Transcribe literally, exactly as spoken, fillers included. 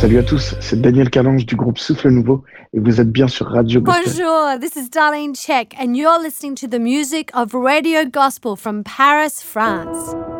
Salut à tous, c'est Daniel Calange du groupe Souffle Nouveau et vous êtes bien sur Radio Gospel. Bonjour, this is Darlene Check, and you're listening to the music of Radio Gospel from Paris, France.